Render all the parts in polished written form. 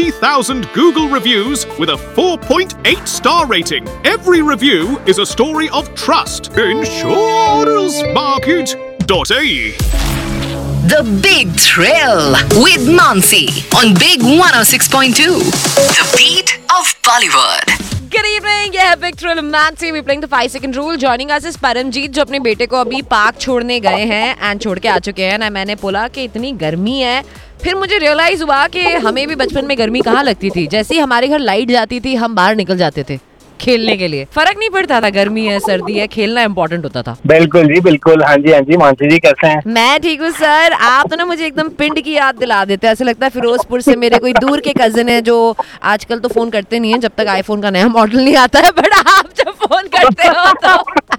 20,000 Google reviews with a 4.8 star rating. Every review is a story of trust. Insurancemarket.ae. The Big Thrill with Mansi on Big 106.2. The beat of Bollywood. Good evening, ये है Big Thrill Mansi. We're playing the 5-second rule. Joining us is Paramjit, जो अपने बेटे को अभी park छोड़ने गए हैं एंड छोड़ के आ चुके हैं ना. मैंने बोला कि इतनी गर्मी है, फिर मुझे रियलाइज हुआ कि हमें भी बचपन में गर्मी कहाँ लगती थी. जैसे ही हमारे घर लाइट जाती थी हम बाहर निकल जाते थे खेलने के लिए. फर्क नहीं पड़ता था गर्मी है सर्दी है, खेलना इम्पोर्टेंट होता था. बिल्कुल जी बिल्कुल. हाँ जी मानसी जी कैसे हैं? मैं ठीक हूँ सर. आप तो ना मुझे एकदम पिंड की याद दिला देते हैं. ऐसा लगता है फिरोजपुर से मेरे कोई दूर के कजिन है जो आजकल तो फोन करते नहीं है जब तक आईफोन का नया मॉडल नहीं आता है, बट आप जब फोन करते हो तो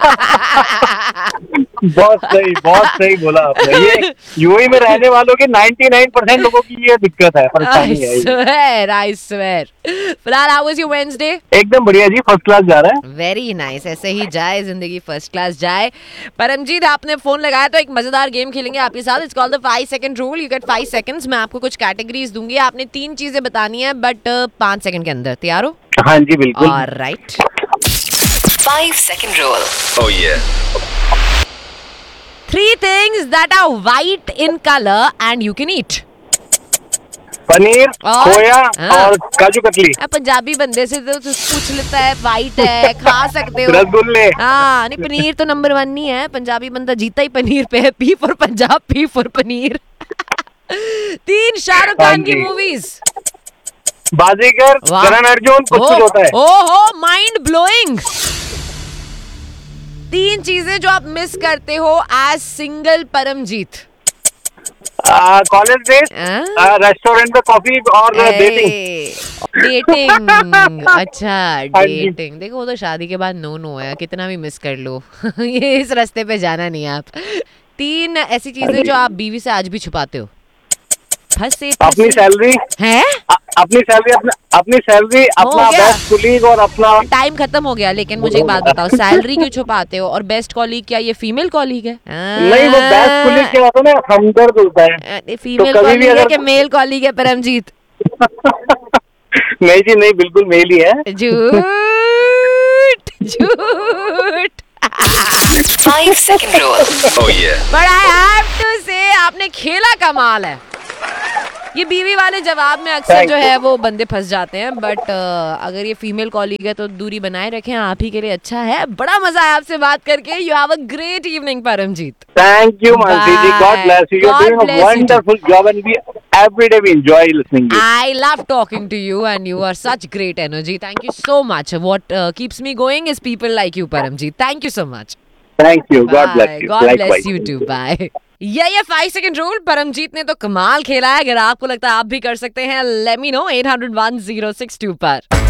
बहुत सही बोला आपने. ये यूएई में रहने वालों के 99% लोगों की ये दिक्कत है, परेशानी है. I swear. फिलहाल how was your Wednesday? एकदम बढ़िया जी, फर्स्ट क्लास जा रहा है. Very nice. ऐसे ही जाए जिंदगी, फर्स्ट क्लास जाए. परमजीत आपने फोन लगाया तो एक मजेदार गेम खेलेंगे आपके साथ. It's called the 5 second rule. You get 5 seconds. मैं आपको कुछ कैटेगरीज दूंगी, आपने 3 चीजें बतानी है बट 5 सेकंड के अंदर. तैयार हो? हाँ जी बिल्कुल. Alright. 5-second rule. Oh yeah. 3 things that are white in color and you can eat. Paneer, खोया और काजू कतली. पंजाबी बंदे से तो पूछ लेता है वाइट है, खा सकते हो. रसगुल्ले. हाँ नहीं, पनीर तो नंबर 1 नहीं है. पंजाबी बंदा जीता ही पनीर पे है. P for Punjab, P for paneer. 3 Shahrukh Khan की मूवीज. बाजीगर, करण अर्जुन, कुछ होता है. ओहो, माइंड ब्लोइंग. 3 चीजें जो आप मिस करते हो as single Paramjit. College days, restaurant में कॉफी और डेटिंग. अच्छा डेटिंग. देखो वो तो शादी के बाद नो है, कितना भी मिस कर लो. ये इस रास्ते पे जाना नहीं है आप. 3 ऐसी चीजें जो आप बीवी से आज भी छुपाते हो. अपनी सैलरी है, अपनी सैलरी, अपना बेस्ट कॉलीग और अपना. टाइम खत्म हो गया. लेकिन मुझे एक बात बताओ, सैलरी क्यों छुपाते हो? और बेस्ट कॉलीग क्या ये फीमेल कॉलीग है? नहीं, वो बेस्ट कॉलीग क्या होता है ना, हमदर्द होता है. फीमेल कॉलीग है कि मेल कॉलीग है परमजीत? नहीं जी नहीं, बिल्कुल मेल ही है. झूठ. 5-second rule. Oh yeah. But I have to say, आपने खेला कमाल है. ये बीवी वाले जवाब में अक्सर जो है वो बंदे फंस जाते हैं, बट अगर ये फीमेल कॉलीग है तो दूरी बनाए रखें, आप ही के लिए अच्छा है. बड़ा मजा आया आपसे बात करके. You have a great evening Paramjit. Thank you Mansi ji. God bless you. You are doing a wonderful job and we every day we enjoy listening to you. I love talking to you and you are such great energy. Thank you so much. What keeps me going is people like you, Paramjeet. Thank you so much. Thank you. God bless you. God bless you too. Bye. ये 5 second rule. Paramjit ने तो कमाल खेला है. अगर आपको लगता है आप भी कर सकते हैं, let me know 800-1062 पर.